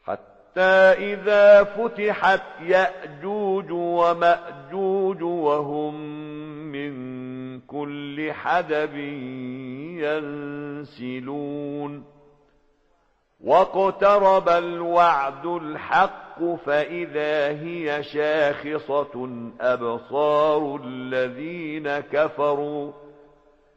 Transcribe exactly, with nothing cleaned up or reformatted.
حتى إذا فتحت يأجوج ومأجوج وهم من كل حدب ينسلون واقترب الوعد الحق فإذا هي شاخصة أبصار الذين كفروا